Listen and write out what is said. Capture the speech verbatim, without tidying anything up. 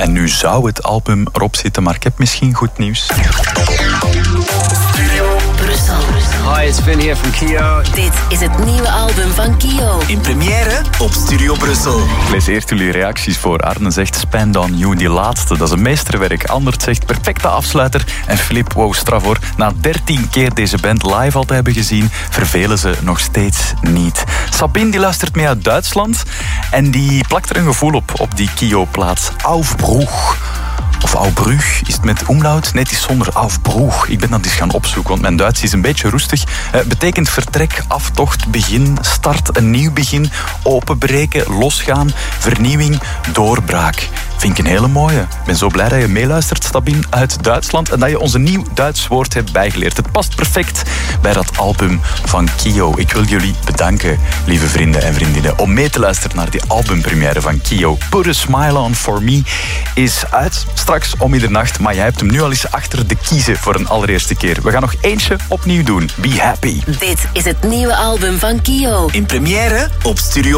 En nu zou het album erop zitten, maar ik heb misschien goed nieuws. Hi, it's Finn here from Kio. Dit is het nieuwe album van Kio. In première op Studio Brussel. Ik lees eerst jullie reacties voor. Arne zegt Spend on You, die laatste, dat is een meesterwerk. Andert zegt perfecte afsluiter. En Filip, wow, straf hoor. Na dertien keer deze band live al te hebben gezien, vervelen ze nog steeds niet. Sabine, die luistert mee uit Duitsland. En die plakt er een gevoel op, op die Kio-plaats. Aufbruch. Of Aubrug, is het met omlaut? Nee, het is zonder Aufbruch. Ik ben dat eens gaan opzoeken, want mijn Duits is een beetje roestig. Het betekent vertrek, aftocht, begin, start, een nieuw begin, openbreken, losgaan, vernieuwing, doorbraak. Vind ik een hele mooie. Ik ben zo blij dat je meeluistert, Sabine, uit Duitsland, en dat je ons een nieuw Duits woord hebt bijgeleerd. Het past perfect bij dat album van Kio. Ik wil jullie bedanken, lieve vrienden en vriendinnen, om mee te luisteren naar die albumpremière van Kio. Put a Smile On For Me is uit straks om middernacht, maar jij hebt hem nu al eens achter de kiezen voor een allereerste keer. We gaan nog eentje opnieuw doen. Be happy. Dit is het nieuwe album van Kio. In première op Studio